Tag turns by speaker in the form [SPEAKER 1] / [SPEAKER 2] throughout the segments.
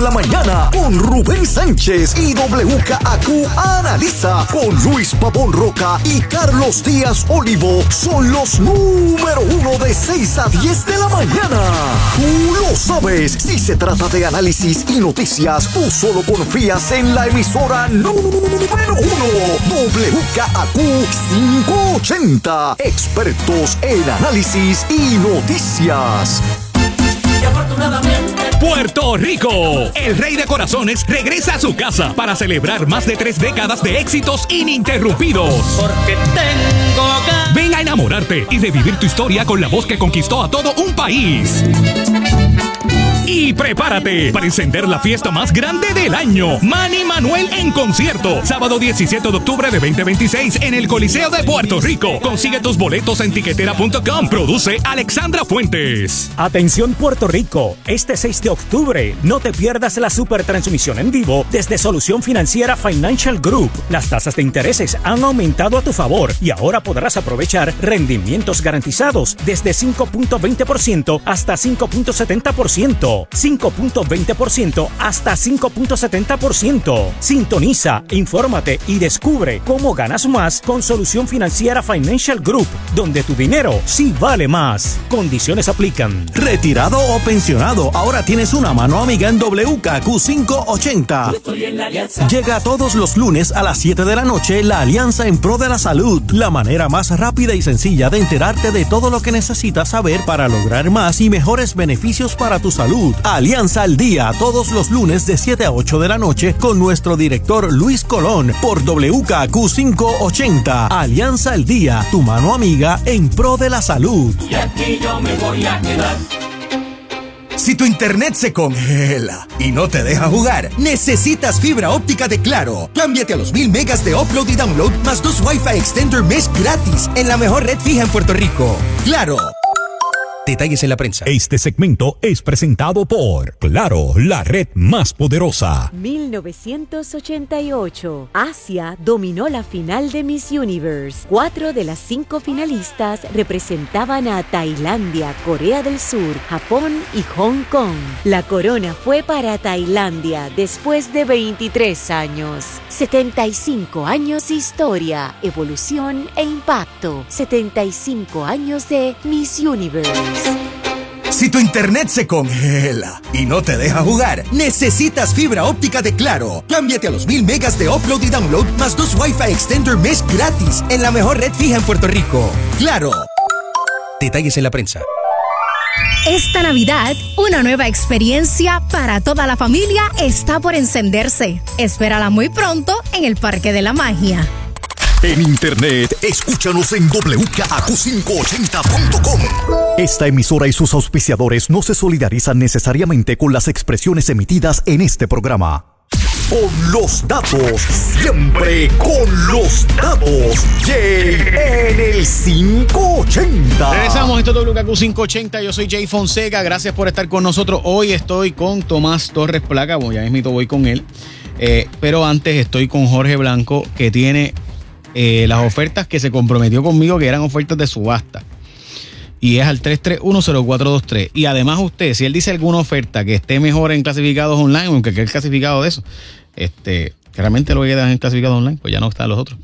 [SPEAKER 1] la mañana con Rubén Sánchez y WKAQ Analiza con Luis Pavón Roca y Carlos Díaz Olivo. Son los número 1 de 6 a 10 de la mañana. Tú lo sabes. Si se trata de análisis y noticias, tú solo confías en la emisora número 1, WKAQ 580. Expertos en análisis y noticias.
[SPEAKER 2] Y afortunadamente,
[SPEAKER 3] Puerto Rico, el rey de corazones regresa a su casa para celebrar más de 3 décadas de éxitos ininterrumpidos.
[SPEAKER 2] porque tengo ganas.
[SPEAKER 3] Ven a enamorarte y revivir tu historia con la voz que conquistó a todo un país. Y prepárate para encender la fiesta más grande del año. Manny Manuel en concierto. Sábado 17 de octubre de 2026 en el Coliseo de Puerto Rico. Consigue tus boletos en tiquetera.com. Produce Alexandra Fuentes.
[SPEAKER 4] Atención Puerto Rico, este 6 de octubre no te pierdas la supertransmisión en vivo desde Solución Financiera Financial Group. Las tasas de intereses han aumentado a tu favor y ahora podrás aprovechar rendimientos garantizados desde 5.20% hasta 5.70%. 5.20% hasta 5.70%. Sintoniza, infórmate y descubre cómo ganas más con Solución Financiera Financial Group, donde tu dinero sí vale más. Condiciones aplican.
[SPEAKER 5] Retirado o pensionado, ahora tienes una mano amiga en WKAQ 580.
[SPEAKER 2] Estoy en la alianza.
[SPEAKER 5] Llega todos los lunes a las 7 de la noche la Alianza en Pro de la Salud, la manera más rápida y sencilla de enterarte de todo lo que necesitas saber para lograr más y mejores beneficios para tu salud. Alianza al Día, todos los lunes de 7 a 8 de la noche con nuestro director Luis Colón por WKAQ 580. Alianza al Día, tu mano amiga en pro de la salud.
[SPEAKER 2] Y aquí yo me voy a quedar.
[SPEAKER 6] Si tu internet se congela y no te deja jugar, necesitas fibra óptica de Claro. Cámbiate a los 1000 megas de upload y download más 2 Wi-Fi Extender Mesh gratis en la mejor red fija en Puerto Rico. Claro. Detalles en la prensa.
[SPEAKER 7] Este segmento es presentado por Claro, la red más poderosa.
[SPEAKER 8] 1988. Asia dominó la final de Miss Universe. 4 de las 5 finalistas representaban a Tailandia, Corea del Sur, Japón y Hong Kong. La corona fue para Tailandia después de 23 años. 75 años de historia, evolución e impacto. 75 años de Miss Universe.
[SPEAKER 6] Si tu internet se congela y no te deja jugar, necesitas fibra óptica de Claro. Cámbiate a los 1000 megas de upload y download más 2 Wi-Fi Extender Mesh gratis en la mejor red fija en Puerto Rico. Claro. Detalles en la prensa.
[SPEAKER 9] Esta Navidad, una nueva experiencia para toda la familia está por encenderse. Espérala muy pronto en el Parque de la Magia.
[SPEAKER 1] En internet, escúchanos en WKAQ580.com. Esta emisora y sus auspiciadores no se solidarizan necesariamente con las expresiones emitidas en este programa. Con los datos, siempre con los datos. Jay en el 580.
[SPEAKER 10] Regresamos, esto es WKAQ 580. Yo soy Jay Fonseca. Gracias por estar con nosotros. Hoy estoy con Tomás Torres Placa. Bueno, ya mismito voy con él. Pero antes estoy con Jorge Blanco, que tiene las ofertas que se comprometió conmigo, que eran ofertas de subasta. Y es al 3310423. Y además usted, si él dice alguna oferta que esté mejor en clasificados online, aunque quede clasificado de eso, que realmente lo que queda en clasificados online, pues ya no están los otros.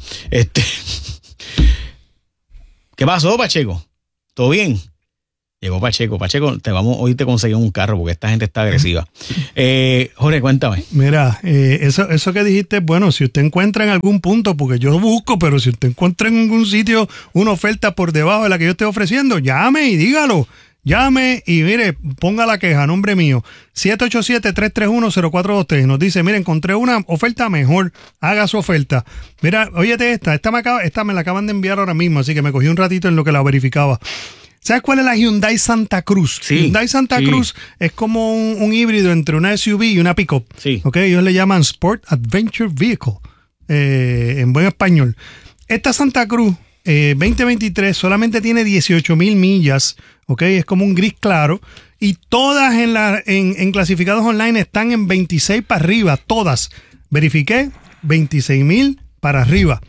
[SPEAKER 10] ¿Qué pasó, Pacheco? ¿Todo bien? Llegó Pacheco. Pacheco, hoy te conseguimos un carro porque esta gente está agresiva. Jorge, cuéntame.
[SPEAKER 11] Mira, eso que dijiste, bueno, si usted encuentra en algún punto, porque yo lo busco, pero si usted encuentra en algún sitio una oferta por debajo de la que yo estoy ofreciendo, llame y dígalo. Llame y mire, ponga la queja a nombre mío. 787-331-0423. Nos dice, mire, encontré una oferta mejor. Haga su oferta. Mira, óyete esta me la acaban de enviar ahora mismo, así que me cogí un ratito en lo que la verificaba. ¿Sabes cuál es la Hyundai Santa Cruz?
[SPEAKER 10] Sí,
[SPEAKER 11] Hyundai Santa Cruz es como un híbrido entre una SUV y una pick-up.
[SPEAKER 10] Sí.
[SPEAKER 11] Okay, ellos le llaman Sport Adventure Vehicle, en buen español. Esta Santa Cruz 2023 solamente tiene 18,000 millas, okay, es como un gris claro, y todas en clasificados online están en 26 para arriba, todas. Verifiqué, 26,000 para arriba.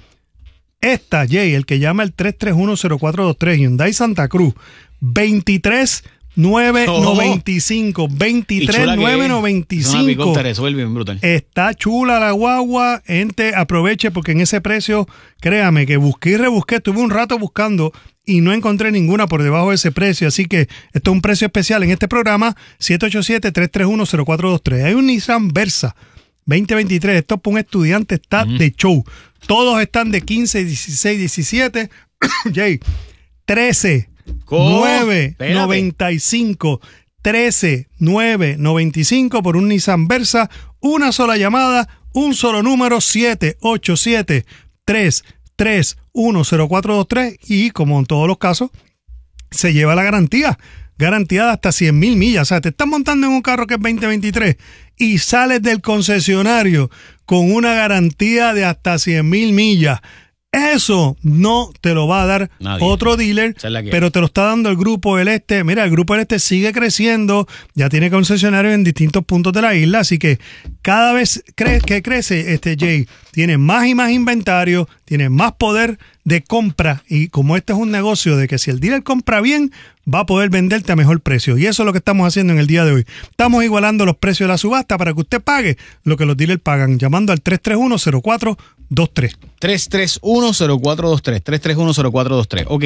[SPEAKER 11] Esta, Jay, el que llama el 3310423, Hyundai Santa Cruz, 23 995. 23,995.
[SPEAKER 10] Te resuelve bien brutal.
[SPEAKER 11] Está chula la guagua. Gente, aproveche porque en ese precio, créame que busqué y rebusqué. Estuve un rato buscando y no encontré ninguna por debajo de ese precio. Así que esto es un precio especial en este programa. 787-331-0423. Hay un Nissan Versa 2023. Esto para un estudiante está de show. Todos están de 15, 16, 17. Jay, 13,995. 13,995 por un Nissan Versa. Una sola llamada, un solo número, 787-331-0423. Y como en todos los casos, se lleva la garantía de hasta 100,000 millas. O sea, te estás montando en un carro que es 2023 y sales del concesionario con una garantía de hasta 100,000 millas. Eso no te lo va a dar nadie. Otro dealer, pero te lo está dando el Grupo del Este. Mira, el Grupo del Este sigue creciendo, ya tiene concesionarios en distintos puntos de la isla, así que cada vez que crece Jay, tiene más y más inventario, tiene más poder de compra, y como este es un negocio de que si el dealer compra bien, va a poder venderte a mejor precio, y eso es lo que estamos haciendo en el día de hoy. Estamos igualando los precios de la subasta para que usted pague lo que los dealers pagan, llamando al 331-0423.
[SPEAKER 10] 331-0423. 331-0423. Ok.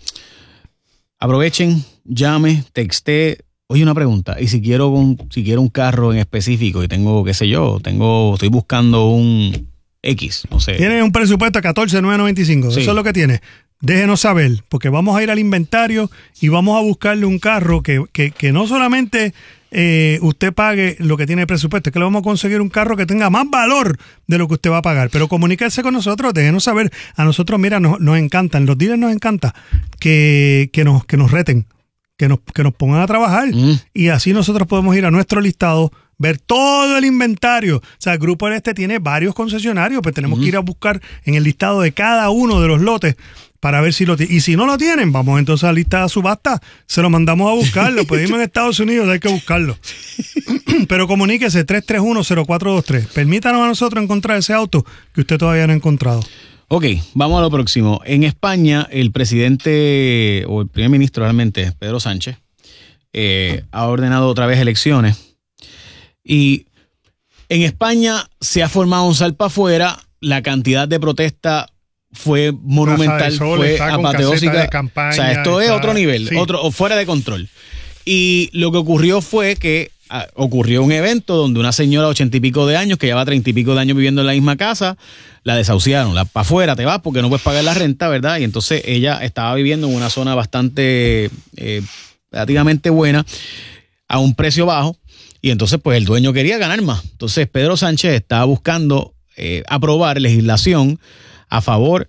[SPEAKER 10] Aprovechen, llame, texte. Oye, una pregunta. Y si quiero un carro en específico y tengo, qué sé yo, estoy buscando un X, no sé.
[SPEAKER 11] Tiene un presupuesto de 14,995. Sí. Eso es lo que tiene. Déjenos saber, porque vamos a ir al inventario y vamos a buscarle un carro que no solamente usted pague lo que tiene de presupuesto, es que le vamos a conseguir un carro que tenga más valor de lo que usted va a pagar. Pero comuníquese con nosotros, déjenos saber. A nosotros, mira, nos encantan, los dealers nos encanta que nos reten, que nos pongan a trabajar. Y así nosotros podemos ir a nuestro listado, ver todo el inventario. O sea, el Grupo del Este tiene varios concesionarios, pues tenemos que ir a buscar en el listado de cada uno de los lotes para ver si lo tienen. Y si no lo tienen, vamos entonces a la lista de subasta, se lo mandamos a buscar, lo pedimos en Estados Unidos, hay que buscarlo. Pero comuníquese, 331-0423. Permítanos a nosotros encontrar ese auto que usted todavía no ha encontrado.
[SPEAKER 10] Ok, vamos a lo próximo. En España, el presidente, o el primer ministro realmente, Pedro Sánchez, ha ordenado otra vez elecciones. Y en España se ha formado un salpa afuera, la cantidad de protesta fue monumental, fue apoteósica. O sea, esto es otro nivel, sí. O fuera de control. Y lo que ocurrió fue que ocurrió un evento donde una señora de 80 y pico de años, que lleva 30 y pico de años viviendo en la misma casa, la desahuciaron. Para afuera te vas porque no puedes pagar la renta, ¿verdad? Y entonces ella estaba viviendo en una zona bastante relativamente buena, a un precio bajo, y entonces pues el dueño quería ganar más. Entonces Pedro Sánchez estaba buscando aprobar legislación a favor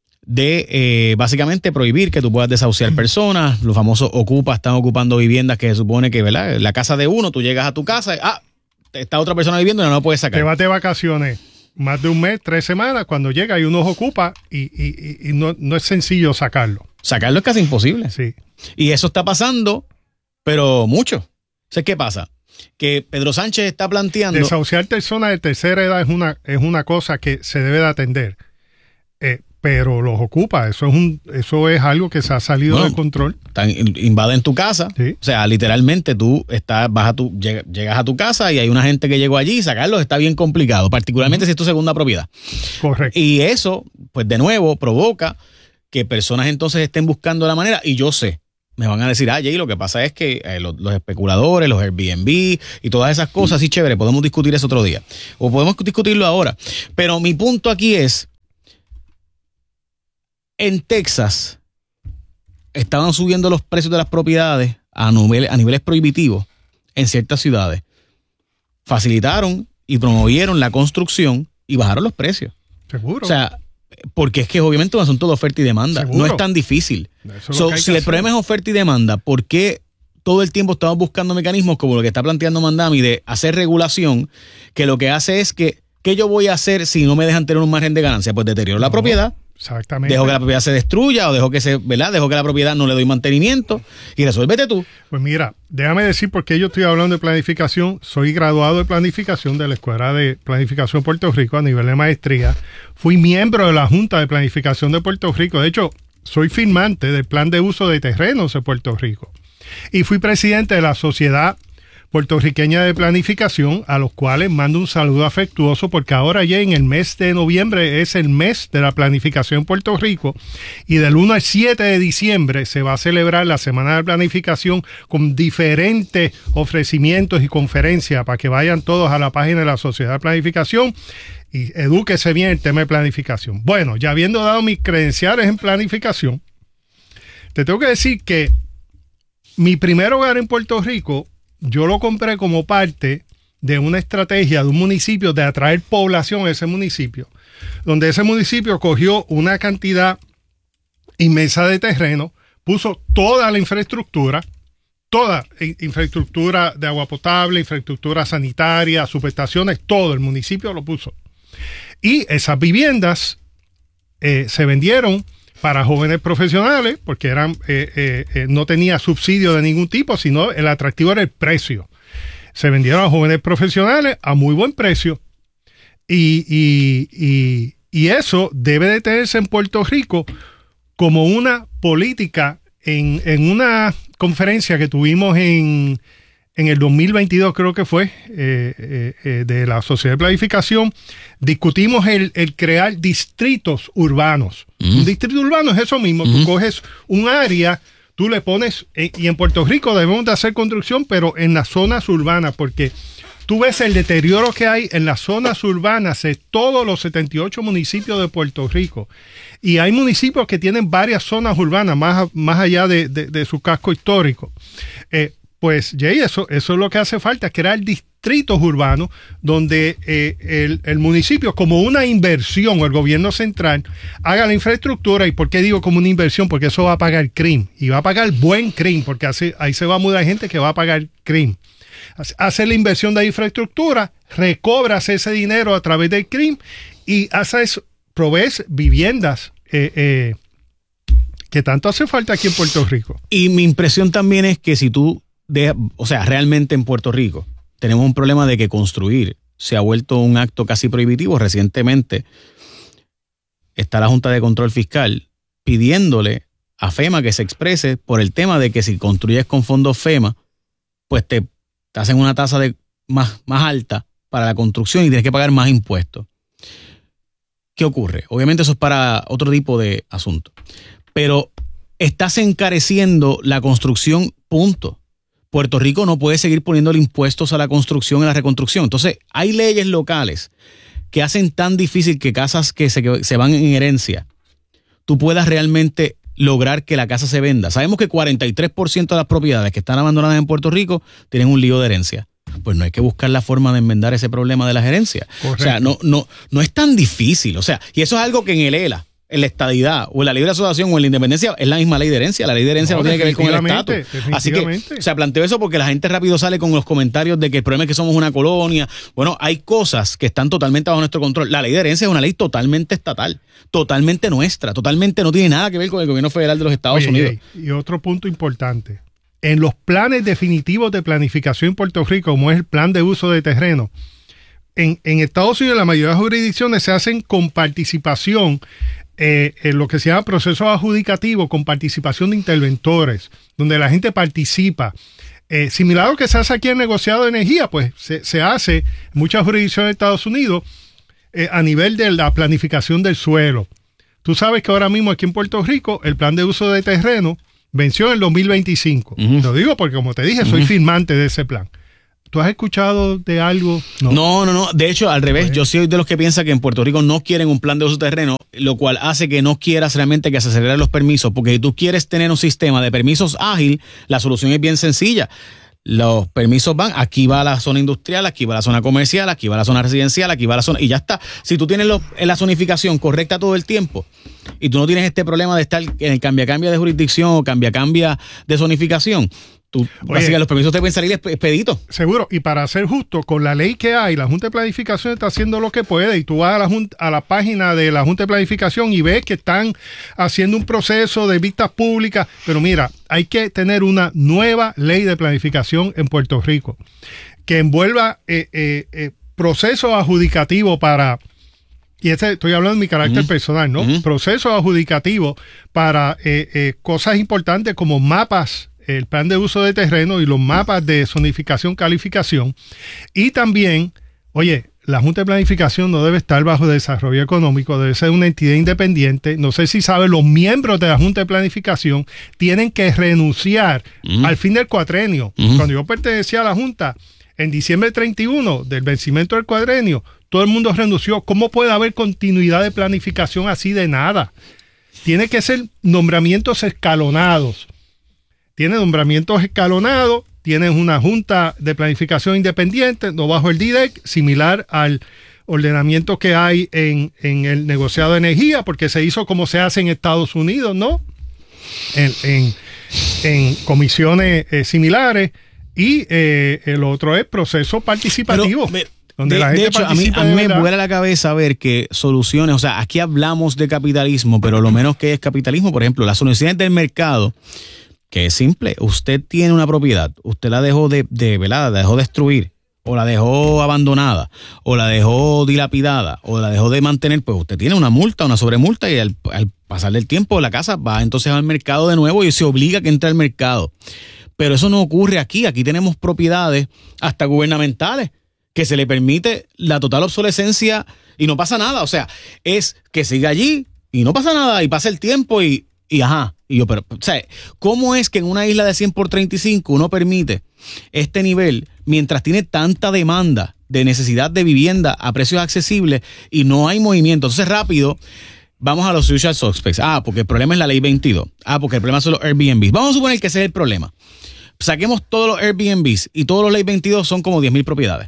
[SPEAKER 10] de básicamente prohibir que tú puedas desahuciar personas. Los famosos ocupas están ocupando viviendas que se supone que, ¿verdad? La casa de uno, tú llegas a tu casa y está otra persona viviendo y no la puedes sacar.
[SPEAKER 12] Te vas de vacaciones más de un mes, 3 semanas, cuando llega y uno ocupa y no es sencillo sacarlo.
[SPEAKER 10] Sacarlo es casi imposible.
[SPEAKER 12] Sí.
[SPEAKER 10] Y eso está pasando, pero mucho. Entonces, ¿qué pasa? Que Pedro Sánchez está planteando...
[SPEAKER 12] Desahuciar personas de tercera edad es una cosa que se debe de atender. Pero los ocupa, eso es algo que se ha salido de control.
[SPEAKER 10] Invaden tu casa, sí. O sea, literalmente tú llegas a tu casa y hay una gente que llegó allí y sacarlos está bien complicado, particularmente si es tu segunda propiedad.
[SPEAKER 12] Correcto.
[SPEAKER 10] Y eso, pues de nuevo, provoca que personas entonces estén buscando la manera, y yo sé, me van a decir, Jay, lo que pasa es que los especuladores, los Airbnb y todas esas cosas, sí, chévere, podemos discutir eso otro día, o podemos discutirlo ahora. Pero mi punto aquí es, en Texas estaban subiendo los precios de las propiedades a niveles prohibitivos en ciertas ciudades. Facilitaron y promovieron la construcción y bajaron los precios.
[SPEAKER 12] Seguro.
[SPEAKER 10] O sea, porque es que obviamente es un asunto de oferta y demanda.
[SPEAKER 12] Seguro.
[SPEAKER 10] No es tan difícil. Si el problema es oferta y demanda, ¿por qué todo el tiempo estamos buscando mecanismos como lo que está planteando Mandami de hacer regulación, que lo que hace es que ¿qué yo voy a hacer si no me dejan tener un margen de ganancia? Pues deterioro la propiedad.
[SPEAKER 12] Exactamente.
[SPEAKER 10] Dejo que la propiedad se destruya o dejo que la propiedad no le doy mantenimiento y resuélvete tú.
[SPEAKER 12] Pues mira, déjame decir por qué yo estoy hablando de planificación. Soy graduado de planificación de la Escuela de Planificación de Puerto Rico a nivel de maestría. Fui miembro de la Junta de Planificación de Puerto Rico. De hecho, soy firmante del Plan de Uso de Terrenos de Puerto Rico. y fui presidente de la Sociedad Puertorriqueña de Planificación, a los cuales mando un saludo afectuoso porque ahora ya en el mes de noviembre es el mes de la planificación en Puerto Rico y del 1 al 7 de diciembre se va a celebrar la Semana de Planificación con diferentes ofrecimientos y conferencias para que vayan todos a la página de la Sociedad de Planificación y edúquese bien el tema de planificación. Bueno, ya habiendo dado mis credenciales en planificación, te tengo que decir que mi primer hogar en Puerto Rico yo lo compré como parte de una estrategia de un municipio de atraer población a ese municipio, donde ese municipio cogió una cantidad inmensa de terreno, puso toda la infraestructura, de agua potable, infraestructura sanitaria, subestaciones, todo el municipio lo puso. Y esas viviendas se vendieron para jóvenes profesionales, porque eran no tenía subsidio de ningún tipo, sino el atractivo era el precio. Se vendieron a jóvenes profesionales a muy buen precio. Y eso debe de tenerse en Puerto Rico como una política. En una conferencia que tuvimos en el 2022, creo que fue, de la Sociedad de Planificación, discutimos el crear distritos urbanos. Un distrito urbano es eso mismo. Tú coges un área, tú le pones, y en Puerto Rico debemos de hacer construcción, pero en las zonas urbanas, porque tú ves el deterioro que hay en las zonas urbanas de todos los 78 municipios de Puerto Rico. Y hay municipios que tienen varias zonas urbanas, más allá de su casco histórico. Pues, Jay, eso es lo que hace falta, crear distritos urbanos donde el municipio, como una inversión, o el gobierno central, haga la infraestructura. ¿Y por qué digo como una inversión? Porque eso va a pagar CRIM, y va a pagar buen CRIM, porque ahí se va a mudar gente que va a pagar CRIM. Hace la inversión de infraestructura, recobras ese dinero a través del CRIM y provees viviendas que tanto hace falta aquí en Puerto Rico.
[SPEAKER 10] Y mi impresión también es que si tú realmente en Puerto Rico tenemos un problema de que construir se ha vuelto un acto casi prohibitivo. Recientemente está la Junta de Control Fiscal pidiéndole a FEMA que se exprese por el tema de que si construyes con fondos FEMA, pues te hacen una tasa más alta para la construcción y tienes que pagar más impuestos. ¿Qué ocurre? Obviamente eso es para otro tipo de asunto. Pero estás encareciendo la construcción, punto. Puerto Rico no puede seguir poniéndole impuestos a la construcción y a la reconstrucción. Entonces, hay leyes locales que hacen tan difícil que casas que se van en herencia, tú puedas realmente lograr que la casa se venda. Sabemos que 43% de las propiedades que están abandonadas en Puerto Rico tienen un lío de herencia. Pues no hay que buscar la forma de enmendar ese problema de las herencias. Correcto. O sea, no es tan difícil. O sea, y eso es algo que en el ELA, en la estadidad o en la libre asociación o en la independencia es la misma ley de herencia. La ley de herencia no tiene que ver con el estatus. Así que, o sea, planteo eso porque la gente rápido sale con los comentarios de que el problema es que somos una colonia. Bueno, hay cosas que están totalmente bajo nuestro control. La ley de herencia es una ley totalmente estatal, totalmente nuestra, totalmente no tiene nada que ver con el gobierno federal de los Estados Unidos.
[SPEAKER 12] Y otro punto importante. En los planes definitivos de planificación en Puerto Rico, como es el plan de uso de terreno, en Estados Unidos la mayoría de las jurisdicciones se hacen con participación en lo que se llama proceso adjudicativo, con participación de interventores, donde la gente participa. Similar a lo que se hace aquí en negociado de energía, pues se hace en muchas jurisdicciones de Estados Unidos a nivel de la planificación del suelo. Tú sabes que ahora mismo aquí en Puerto Rico el plan de uso de terreno venció en el 2025. Lo digo porque, como te dije, soy firmante de ese plan. ¿Tú has escuchado de algo?
[SPEAKER 10] No. De hecho, al revés, yo soy de los que piensa que en Puerto Rico no quieren un plan de uso de terreno, lo cual hace que no quieras realmente que se aceleren los permisos, porque si tú quieres tener un sistema de permisos ágil, la solución es bien sencilla. Los permisos van, aquí va la zona industrial, aquí va la zona comercial, aquí va la zona residencial, aquí va la zona, y ya está. Si tú tienes la zonificación correcta todo el tiempo y tú no tienes este problema de estar en el cambia de jurisdicción o cambia de zonificación, básicamente los permisos te pueden salir expeditos.
[SPEAKER 12] Seguro, y para ser justo, con la ley que hay, la Junta de Planificación está haciendo lo que puede, y tú vas a la página de la Junta de Planificación y ves que están haciendo un proceso de vistas públicas, pero mira, hay que tener una nueva ley de planificación en Puerto Rico que envuelva procesos adjudicativos para... Y estoy hablando de mi carácter personal, ¿no? Procesos adjudicativos para cosas importantes como mapas el plan de uso de terreno y los mapas de zonificación, calificación. Y también, oye, la Junta de Planificación no debe estar bajo desarrollo económico, debe ser una entidad independiente. No sé si sabe, los miembros de la Junta de Planificación tienen que renunciar al fin del cuatrenio. Cuando yo pertenecía a la Junta, en diciembre 31 del vencimiento del cuatrenio, todo el mundo renunció. ¿Cómo puede haber continuidad de planificación así de nada? Tiene que ser nombramientos escalonados. Tiene nombramientos escalonados. Tienes una junta de planificación independiente, no bajo el DIDEC, similar al ordenamiento que hay en el negociado de energía, porque se hizo como se hace en Estados Unidos, ¿no? En comisiones similares. Y el otro es proceso participativo. Donde la gente
[SPEAKER 10] de hecho, a mí me vuela la cabeza ver que soluciones, o sea, aquí hablamos de capitalismo, pero lo menos que es capitalismo, por ejemplo, las soluciones del mercado, que es simple. Usted tiene una propiedad, usted la dejó la dejó destruir, o la dejó abandonada, o la dejó dilapidada, o la dejó de mantener, pues usted tiene una multa, una sobremulta, y al pasar del tiempo la casa va entonces al mercado de nuevo y se obliga a que entre al mercado. Pero eso no ocurre aquí. Aquí tenemos propiedades hasta gubernamentales que se le permite la total obsolescencia y no pasa nada. O sea, es que siga allí y no pasa nada y pasa el tiempo y ajá. Y yo, pero, o sea, ¿cómo es que en una isla de 100 por 35 uno permite este nivel mientras tiene tanta demanda de necesidad de vivienda a precios accesibles y no hay movimiento? Entonces, rápido, vamos a los usual suspects. Porque el problema es la ley 22. Porque el problema son los Airbnbs. Vamos a suponer que ese es el problema. Saquemos todos los Airbnbs y todos los ley 22 son como 10,000 propiedades.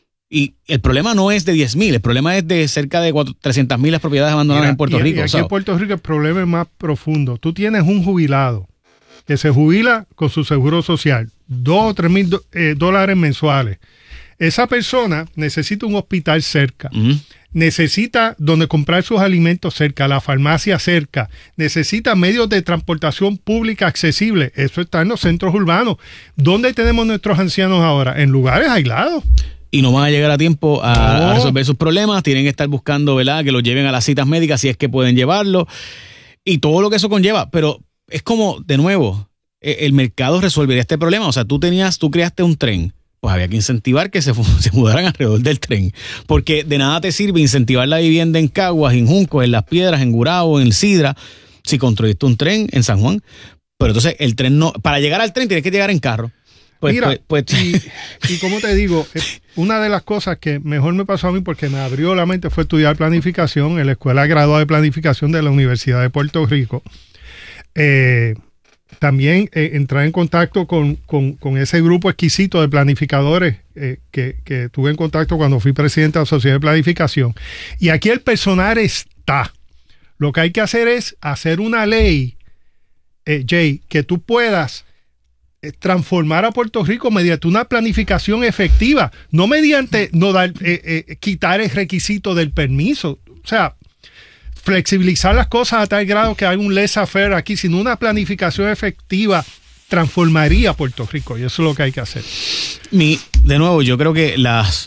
[SPEAKER 10] Y el problema no es de 10,000, el problema es de cerca de 300,000 las propiedades abandonadas en Puerto Rico.
[SPEAKER 12] Y aquí en Puerto Rico el problema es más profundo. Tú tienes un jubilado que se jubila con su seguro social, $2,000 o $3,000 mensuales. Esa persona necesita un hospital cerca, necesita donde comprar sus alimentos cerca, la farmacia cerca, necesita medios de transportación pública accesibles. Eso está en los centros urbanos. ¿Dónde tenemos nuestros ancianos ahora? En lugares aislados.
[SPEAKER 10] Y no van a llegar a tiempo a resolver sus problemas, tienen que estar buscando, ¿verdad?, que los lleven a las citas médicas si es que pueden llevarlo, y todo lo que eso conlleva. Pero es como, de nuevo, el mercado resolvería este problema. O sea, tú creaste un tren, pues había que incentivar que se mudaran alrededor del tren, porque de nada te sirve incentivar la vivienda en Caguas, en Junco, en Las Piedras, en Gurabo, en Sidra, si construiste un tren en San Juan. Pero entonces el tren no, para llegar al tren tienes que llegar en carro.
[SPEAKER 12] Mira, y como te digo, una de las cosas que mejor me pasó a mí porque me abrió la mente fue estudiar planificación en la Escuela Graduada de Planificación de la Universidad de Puerto Rico. También entrar en contacto con ese grupo exquisito de planificadores que tuve en contacto cuando fui presidente de la Sociedad de Planificación. Y aquí el personal está. Lo que hay que hacer es hacer una ley, Jay, que tú puedas transformar a Puerto Rico mediante una planificación efectiva, no mediante quitar el requisito del permiso. O sea, flexibilizar las cosas a tal grado que haga un laissez-faire aquí, sino una planificación efectiva transformaría a Puerto Rico, y eso es lo que hay que hacer.
[SPEAKER 10] De nuevo, yo creo que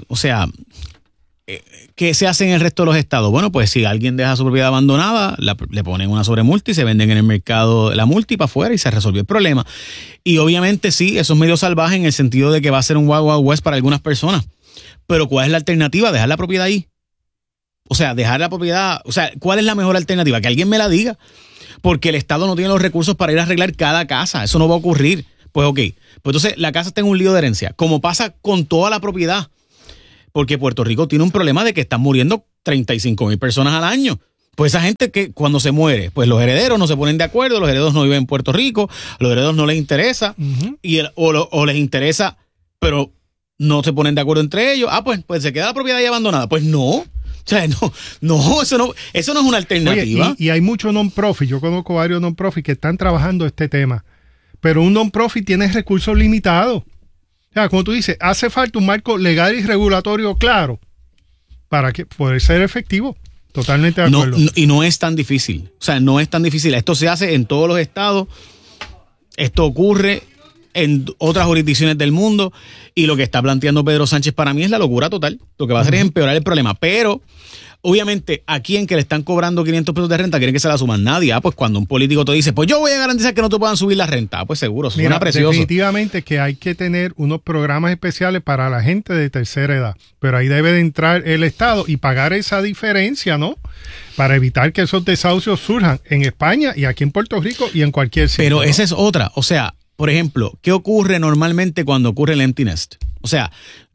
[SPEAKER 10] ¿qué se hace en el resto de los estados? Bueno, pues si alguien deja su propiedad abandonada, le ponen una sobremulta y se venden en el mercado la multa y para afuera y se resolvió el problema. Y obviamente sí, eso es medio salvaje en el sentido de que va a ser un Wild Wild West para algunas personas. Pero ¿cuál es la alternativa? Dejar la propiedad ahí. O sea, dejar la propiedad, o sea, ¿cuál es la mejor alternativa? Que alguien me la diga. Porque el Estado no tiene los recursos para ir a arreglar cada casa. Eso no va a ocurrir. Pues ok. Pues entonces la casa está en un lío de herencia, como pasa con toda la propiedad. Porque Puerto Rico tiene un problema de que están muriendo 35,000 personas al año. Pues esa gente que cuando se muere, pues los herederos no se ponen de acuerdo, los herederos no viven en Puerto Rico, los herederos no les interesa, o les interesa, pero no se ponen de acuerdo entre ellos. Pues se queda la propiedad ahí abandonada. Pues no. O sea, eso no es una alternativa.
[SPEAKER 12] Oye, y hay muchos non-profit, yo conozco varios non-profit que están trabajando este tema, pero un non-profit tiene recursos limitados. O sea, como tú dices, hace falta un marco legal y regulatorio claro para que poder ser efectivo. Totalmente de acuerdo.
[SPEAKER 10] Y no es tan difícil. O sea, no es tan difícil. Esto se hace en todos los estados. Esto ocurre en otras jurisdicciones del mundo, y lo que está planteando Pedro Sánchez para mí es la locura total. Lo que va a hacer es empeorar el problema, pero obviamente, ¿a quién que le están cobrando 500 pesos de renta quieren que se la suman? Nadie. Pues cuando un político te dice, pues yo voy a garantizar que no te puedan subir la renta, pues seguro, suena precioso.
[SPEAKER 12] Definitivamente que hay que tener unos programas especiales para la gente de tercera edad, pero ahí debe de entrar el Estado y pagar esa diferencia, ¿no? Para evitar que esos desahucios surjan en España y aquí en Puerto Rico y en cualquier sitio.
[SPEAKER 10] Pero
[SPEAKER 12] ¿no?
[SPEAKER 10] esa es otra. O sea, por ejemplo, ¿qué ocurre normalmente cuando ocurre el empty nest? O sea,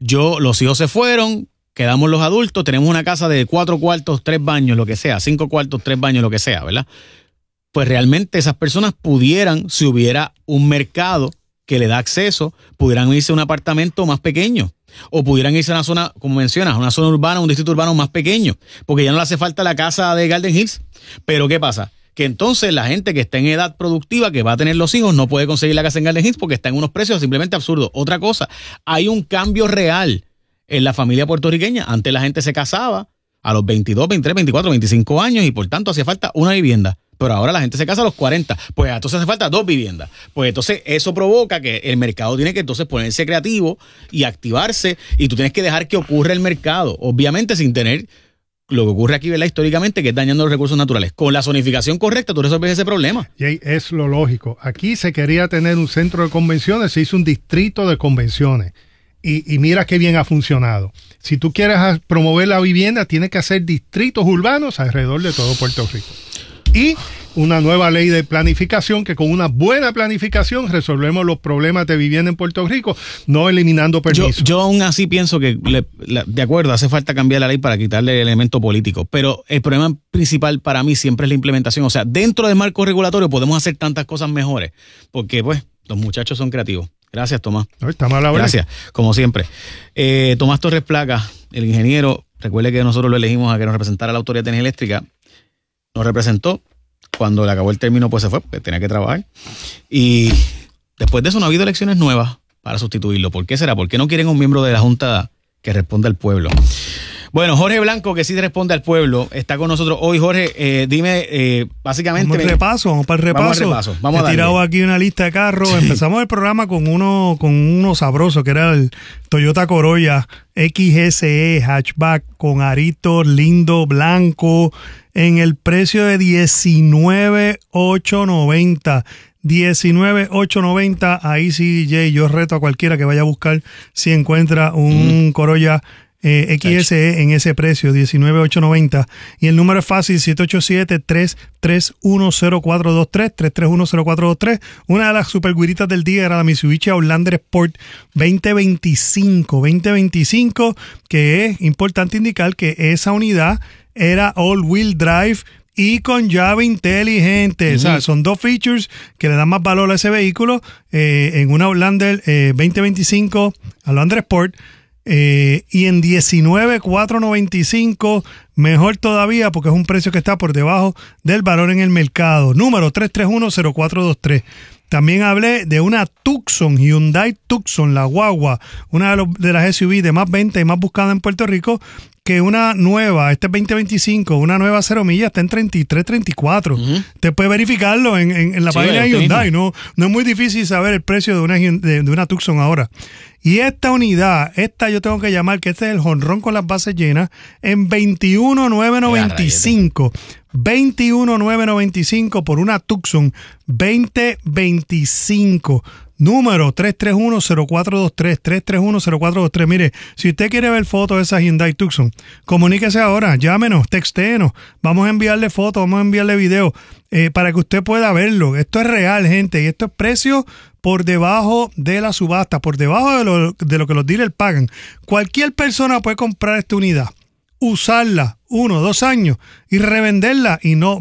[SPEAKER 10] los hijos se fueron, quedamos los adultos, tenemos una casa de 4 cuartos, 3 baños, lo que sea, 5 cuartos, 3 baños, lo que sea, ¿verdad? Pues realmente esas personas pudieran, si hubiera un mercado que le da acceso, pudieran irse a un apartamento más pequeño. O pudieran irse a una zona, como mencionas, a una zona urbana, un distrito urbano más pequeño, porque ya no le hace falta la casa de Garden Hills. Pero ¿qué pasa? Que entonces la gente que está en edad productiva, que va a tener los hijos, no puede conseguir la casa en Garden Hills porque está en unos precios simplemente absurdos. Otra cosa, hay un cambio real en la familia puertorriqueña. Antes la gente se casaba a los 22, 23, 24, 25 años y por tanto hacía falta una vivienda. Pero ahora la gente se casa a los 40. Pues entonces hace falta 2 viviendas. Pues entonces eso provoca que el mercado tiene que entonces ponerse creativo y activarse, y tú tienes que dejar que ocurra el mercado. Obviamente sin tener lo que ocurre aquí, ¿verdad? Históricamente, que es dañando los recursos naturales. Con la zonificación correcta tú resuelves ese problema.
[SPEAKER 12] Y es lo lógico. Aquí se quería tener un centro de convenciones, se hizo un distrito de convenciones. Y mira qué bien ha funcionado. Si tú quieres promover la vivienda, tienes que hacer distritos urbanos alrededor de todo Puerto Rico. Y una nueva ley de planificación, que con una buena planificación resolvemos los problemas de vivienda en Puerto Rico, no eliminando permisos.
[SPEAKER 10] Yo aún así pienso que, de acuerdo, hace falta cambiar la ley para quitarle el elemento político, pero el problema principal para mí siempre es la implementación. O sea, dentro del marco regulatorio podemos hacer tantas cosas mejores, porque pues los muchachos son creativos. Gracias, Tomás.
[SPEAKER 12] Estamos a la hora.
[SPEAKER 10] Gracias, como siempre. Tomás Torres Placa, el ingeniero, recuerde que nosotros lo elegimos a que nos representara la Autoridad de Energía Eléctrica. Nos representó. Cuando le acabó el término, pues se fue, porque tenía que trabajar. Y después de eso no ha habido elecciones nuevas para sustituirlo. ¿Por qué será? ¿Por qué no quieren un miembro de la Junta que responda al pueblo? Bueno, Jorge Blanco, que sí responde al pueblo, está con nosotros hoy. Jorge, dime, básicamente...
[SPEAKER 11] Vamos para el repaso.
[SPEAKER 10] Vamos a darle.
[SPEAKER 11] He tirado aquí una lista de carros. Sí. Empezamos el programa con uno sabroso, que era el Toyota Corolla XSE hatchback con aritos, lindo, blanco, en el precio de $19,890. $19,890. Ahí sí, Jay, yo reto a cualquiera que vaya a buscar si encuentra un Corolla XSE en ese precio, $19,890. Y el número es fácil, 787-331-0423, 331-0423. Una de las superguiritas del día era la Mitsubishi Outlander Sport 2025, que es importante indicar que esa unidad era all-wheel drive y con llave inteligente. O sea, son 2 features que le dan más valor a ese vehículo en una Outlander 2025, Outlander Sport. Y en $19,495, mejor todavía porque es un precio que está por debajo del valor en el mercado. Número 331-0423. También hablé de una Tucson, Hyundai Tucson, la guagua, una de las SUV de más venta y más buscada en Puerto Rico, que una nueva, este es 2025, una nueva 0 millas está en 33-34. Usted puede verificarlo en la página de Hyundai, no es muy difícil saber el precio de una Tucson ahora. Y esta unidad, yo tengo que llamar que este es el jonrón con las bases llenas, en $21,995. $21,995 por una Tucson 2025. Número 331-0423, 331-0423. Mire, si usted quiere ver fotos de esa Hyundai Tucson, comuníquese ahora, llámenos, textéenos. Vamos a enviarle fotos, vamos a enviarle videos para que usted pueda verlo. Esto es real, gente, y esto es precio por debajo de la subasta, por debajo de lo que los dealers pagan. Cualquier persona puede comprar esta unidad, usarla 1 o 2 años y revenderla y no